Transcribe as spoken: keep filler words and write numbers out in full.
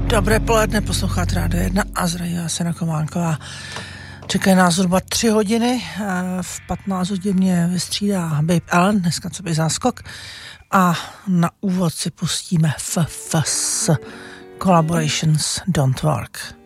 Dobré poledne, poslouchat Rádio jedna a zdraví vás Jana Kománková. Čekají nás zhruba tři hodiny, v patnáct hodin mě vystřídá Babe Allen, dneska co by záskok, a na úvod si pustíme F F S Collaborations Don't Work.